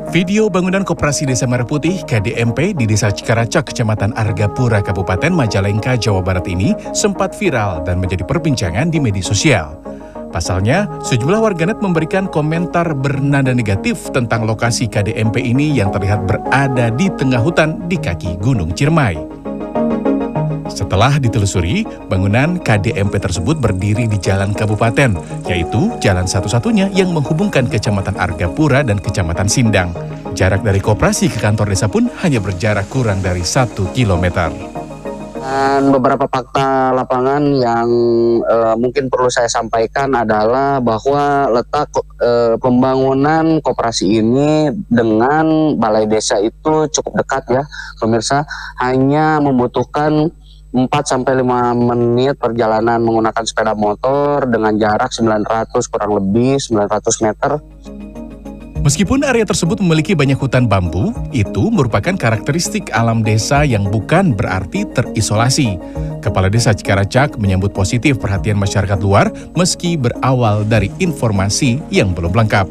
Video bangunan Koperasi Desa Merah Putih (KDMP) di Desa Cikaracak, Kecamatan Argapura, Kabupaten Majalengka, Jawa Barat ini sempat viral dan menjadi perbincangan di media sosial. Pasalnya, sejumlah warganet memberikan komentar bernada negatif tentang lokasi KDMP ini yang terlihat berada di tengah hutan di kaki Gunung Ciremai. Setelah ditelusuri, bangunan KDMP tersebut berdiri di jalan kabupaten, yaitu jalan satu-satunya yang menghubungkan Kecamatan Argapura dan Kecamatan Sindang. Jarak dari koperasi ke kantor desa pun hanya berjarak kurang dari 1 kilometer. Dan beberapa fakta lapangan yang mungkin perlu saya sampaikan adalah bahwa letak pembangunan koperasi ini dengan balai desa itu cukup dekat ya, pemirsa. Hanya membutuhkan 4-5 menit perjalanan menggunakan sepeda motor dengan jarak kurang lebih 900 meter. Meskipun area tersebut memiliki banyak hutan bambu, itu merupakan karakteristik alam desa yang bukan berarti terisolasi. Kepala Desa Cikaracak menyambut positif perhatian masyarakat luar meski berawal dari informasi yang belum lengkap.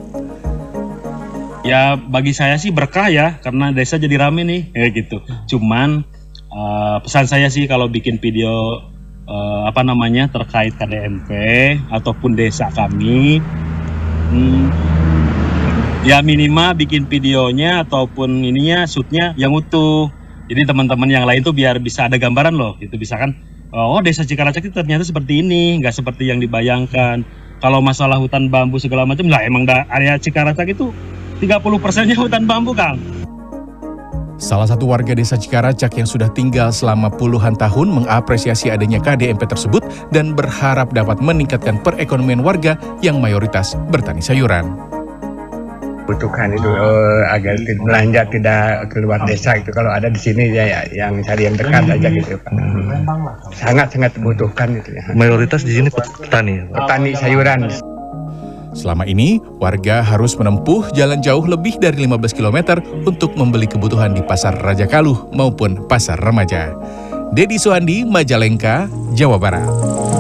Ya bagi saya sih berkah ya, karena desa jadi rame nih, kayak gitu. Cuman pesan saya sih kalau bikin video terkait KDMP ataupun desa kami, ya minimal bikin videonya ataupun shootnya yang utuh. Jadi teman-teman yang lain tuh biar bisa ada gambaran loh, gitu. Bisa kan, oh desa Cikaracak itu ternyata seperti ini, nggak seperti yang dibayangkan. Kalau masalah hutan bambu segala macam, lah emang area Cikaracak itu 30%-nya hutan bambu, Kang. Salah satu warga desa Cikaracak yang sudah tinggal selama puluhan tahun mengapresiasi adanya KDMP tersebut dan berharap dapat meningkatkan perekonomian warga yang mayoritas bertani sayuran. Butuhkan itu agar belanja tidak keluar desa itu, kalau ada di sini ya yang cari yang dekat aja gitu Pak. Sangat dibutuhkan gitu ya. Mayoritas di sini petani sayuran. Selama ini, warga harus menempuh jalan jauh lebih dari 15 km untuk membeli kebutuhan di Pasar Raja Kaluh maupun Pasar Remaja. Dedi Suhandi, Majalengka, Jawa Barat.